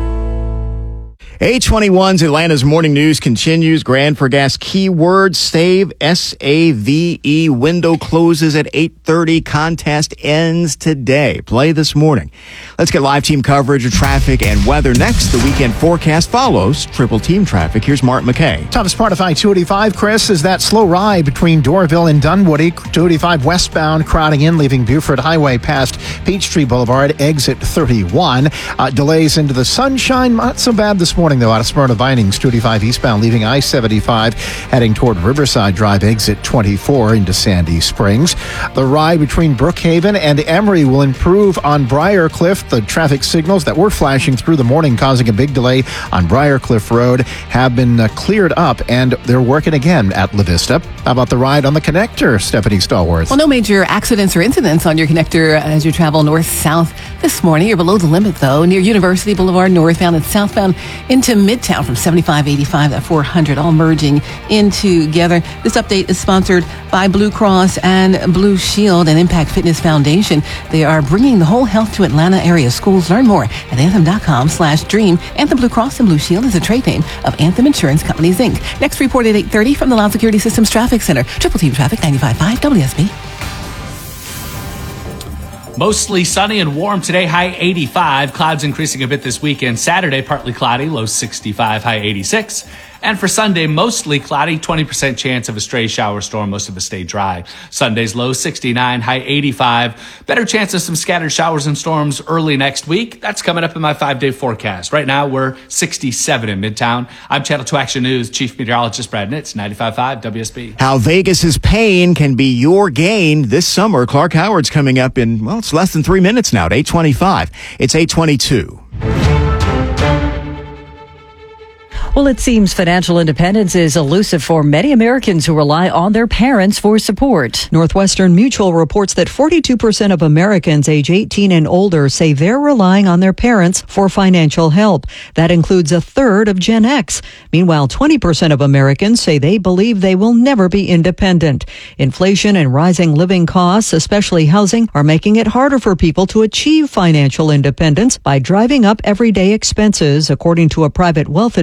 eight twenty-one's Atlanta's Morning News continues. Grand for Gas keyword SAVE, S A V E. Window closes at eight thirty. Contest ends today. Play this morning. Let's get live team coverage of traffic and weather next. The weekend forecast follows triple team traffic. Here's Mark McKay. Toughest part of I two eighty-five, Chris, is that slow ride between Dorville and Dunwoody. two eighty-five westbound crowding in, leaving Buford Highway past Peachtree Boulevard, exit thirty-one. Uh, delays into the sunshine, not so bad this morning, though, out of Smyrna Vinings. two eighty-five eastbound, leaving I seventy-five, heading toward Riverside Drive, exit twenty-four into Sandy Springs. The ride between Brookhaven and Emory will improve on Briarcliff. The traffic signals that were flashing through the morning, causing a big delay on Briarcliff Road, have been uh, cleared up, and they're working again at La Vista. How about the ride on the connector, Stephanie Stallworth? Well, no major accidents or incidents on your connector as you travel north-south this morning. You're below the limit, though, near University Boulevard, northbound and southbound into Midtown from seventy-five eighty-five at four hundred, all merging in together. This update is sponsored by Blue Cross and Blue Shield and Impact Fitness Foundation. They are bringing the whole health to Atlanta area schools. Learn more at anthem.com slash dream. Anthem Blue Cross and Blue Shield is a trade name of Anthem Insurance Companies, Incorporated. Next report at eight thirty from the Loud Security Systems Traffic Center. Triple Team Traffic, ninety-five point five W S B. Mostly sunny and warm today, high eighty-five. Clouds increasing a bit this weekend. Saturday, partly cloudy, low sixty-five, high eighty-six. And for Sunday, mostly cloudy, twenty percent chance of a stray shower storm. Most of it stay dry. Sunday's low sixty-nine, high eighty-five. Better chance of some scattered showers and storms early next week. That's coming up in my five-day forecast. Right now, we're sixty-seven in Midtown. I'm Channel two Action News Chief Meteorologist Brad Nitz, ninety-five point five W S B. How Vegas's pain can be your gain this summer. Clark Howard's coming up in, well, it's less than three minutes now at eight twenty-five. It's eight twenty-two. Well, it seems financial independence is elusive for many Americans who rely on their parents for support. Northwestern Mutual reports that forty-two percent of Americans age eighteen and older say they're relying on their parents for financial help. That includes a third of Gen X. Meanwhile, twenty percent of Americans say they believe they will never be independent. Inflation and rising living costs, especially housing, are making it harder for people to achieve financial independence by driving up everyday expenses, according to a private wealth advisor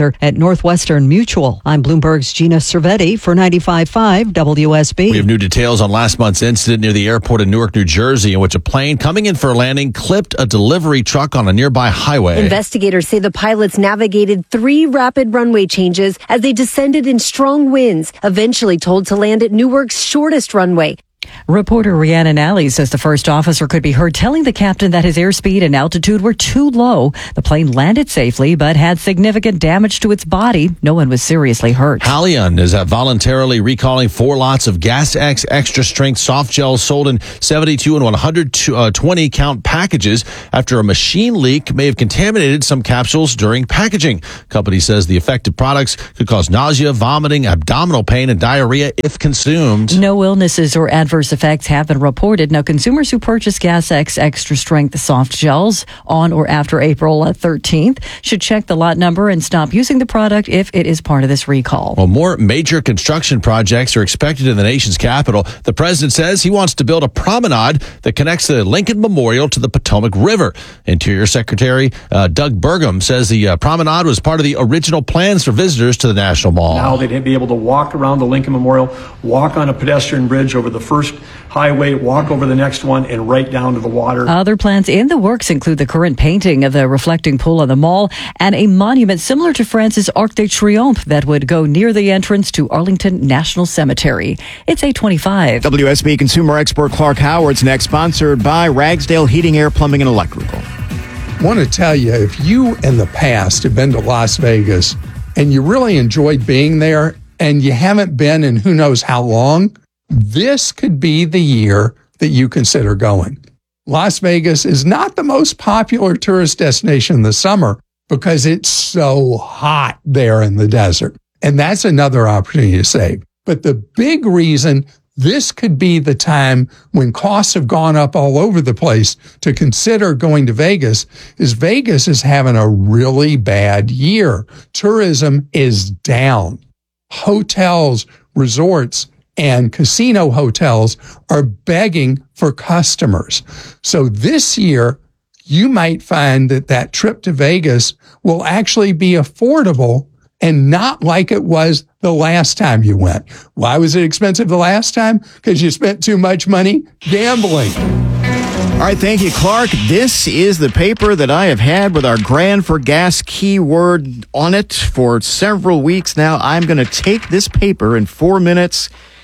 Center at Northwestern Mutual. I'm Bloomberg's Gina Cervetti for ninety-five point five W S B. We have new details on last month's incident near the airport in Newark, New Jersey, in which a plane coming in for a landing clipped a delivery truck on a nearby highway. Investigators say the pilots navigated three rapid runway changes as they descended in strong winds, eventually told to land at Newark's shortest runway. Reporter Rhiannon Alley says the first officer could be heard telling the captain that his airspeed and altitude were too low. The plane landed safely, but had significant damage to its body. No one was seriously hurt. Halion is uh, voluntarily recalling four lots of Gas X extra strength soft gels sold in seventy-two and one hundred twenty count packages after a machine leak may have contaminated some capsules during packaging. Company says the affected products could cause nausea, vomiting, abdominal pain, and diarrhea if consumed. No illnesses or adverse effects have been reported. Now, consumers who purchase Gas X extra strength soft gels on or after April thirteenth should check the lot number and stop using the product if it is part of this recall. Well, more major construction projects are expected in the nation's capital. The president says he wants to build a promenade that connects the Lincoln Memorial to the Potomac River. Interior Secretary uh, Doug Burgum says the uh, promenade was part of the original plans for visitors to the National Mall. Now they'd be able to walk around the Lincoln Memorial, walk on a pedestrian bridge over the first highway, walk over the next one, and right down to the water. Other plans in the works include the current painting of the reflecting pool on the mall and a monument similar to France's Arc de Triomphe that would go near the entrance to Arlington National Cemetery. It's eight twenty-five. W S B consumer expert Clark Howard's next, sponsored by Ragsdale Heating, Air, Plumbing, and Electrical. I want to tell you, if you in the past have been to Las Vegas and you really enjoyed being there and you haven't been in who knows how long, this could be the year that you consider going. Las Vegas is not the most popular tourist destination in the summer because it's so hot there in the desert. And that's another opportunity to save. But the big reason this could be the time when costs have gone up all over the place to consider going to Vegas is Vegas is having a really bad year. Tourism is down. Hotels, resorts, and casino hotels are begging for customers. So this year, you might find that that trip to Vegas will actually be affordable and not like it was the last time you went. Why was it expensive the last time? Because you spent too much money gambling. All right, thank you, Clark. This is the paper that I have had with our Grand for Gas keyword on it for several weeks now. I'm going to take this paper in four minutes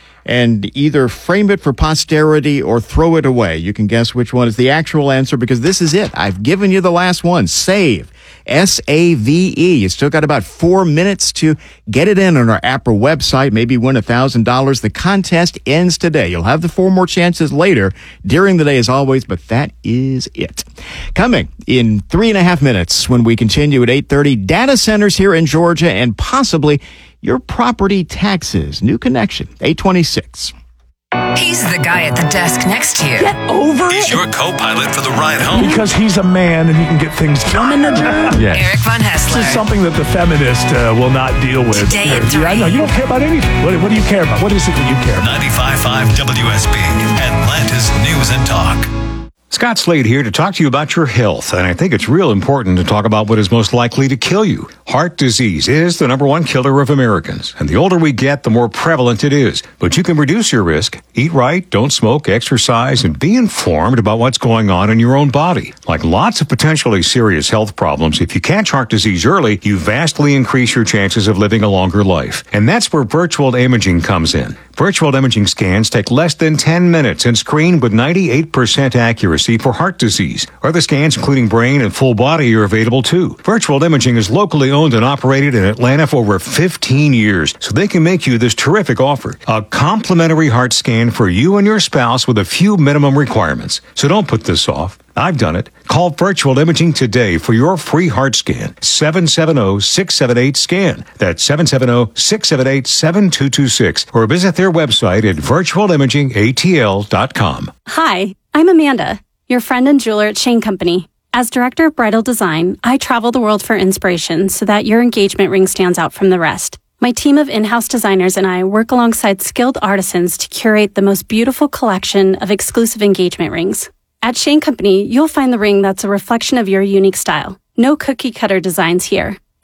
and either frame it for posterity or throw it away. You can guess which one is the actual answer because this is it. I've given you the last one. Save. S A V E. You still got about four minutes to get it in on our A P R A website, maybe win one thousand dollars. The contest ends today. You'll have the four more chances later during the day as always, but that is it. Coming in three and a half minutes when we continue at eight thirty, data centers here in Georgia and possibly your property taxes. New connection, eight twenty-six. He's the guy at the desk next to you. Get over He's it. your co-pilot for the ride home. Because he's a man and he can get things done. Yes. Eric Von Hessler. This is something that the feminist uh, will not deal with. Today at Yeah, I know. You don't care about anything. What, what do you care about? What is it that you care about? ninety-five point five W S B, Atlanta's News and Talk. Scott Slade here to talk to you about your health, and I think it's real important to talk about what is most likely to kill you. Heart disease is the number one killer of Americans, and the older we get, the more prevalent it is. But you can reduce your risk. Eat right, don't smoke, exercise, and be informed about what's going on in your own body. Like lots of potentially serious health problems, if you catch heart disease early, you vastly increase your chances of living a longer life. And that's where virtual imaging comes in. Virtual imaging scans take less than ten minutes and screen with ninety-eight percent accuracy for heart disease. Other scans, including brain and full body, are available too. Virtual imaging is locally owned and operated in Atlanta for over fifteen years, so they can make you this terrific offer. A complimentary heart scan for you and your spouse with a few minimum requirements. So don't put this off. I've done it. Call Virtual Imaging today for your free heart scan. seven seven zero, six seven eight, SCAN. That's seven seven zero, six seven eight, seven two two six. Or visit their website at virtual imaging A T L dot com. Hi, I'm Amanda, your friend and jeweler at Shane Company. As director of bridal design, I travel the world for inspiration so that your engagement ring stands out from the rest. My team of in-house designers and I work alongside skilled artisans to curate the most beautiful collection of exclusive engagement rings. At Shane Company, you'll find the ring that's a reflection of your unique style. No cookie-cutter designs here.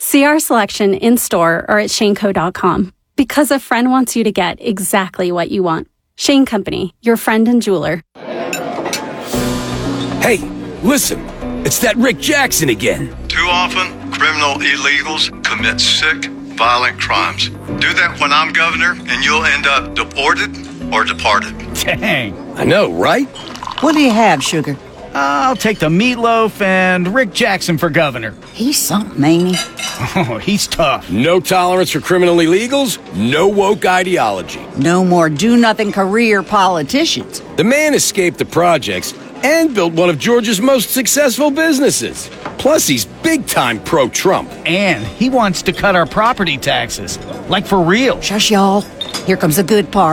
See our selection in-store or at shane co dot com. Because a friend wants you to get exactly what you want. Shane Company, your friend and jeweler. Hey, listen, it's that Rick Jackson again. Too often, criminal illegals commit sick, violent crimes. Do that when I'm governor, and you'll end up deported or departed. Dang. I know, right? What do you have, Sugar? I'll take the meatloaf and Rick Jackson for governor. He's something, ain't he? Oh, he's tough. No tolerance for criminal illegals, no woke ideology. No more do-nothing career politicians. The man escaped the projects and built one of Georgia's most successful businesses. Plus, he's big-time pro-Trump. And he wants to cut our property taxes. Like for real. Shush, y'all. Here comes the good part.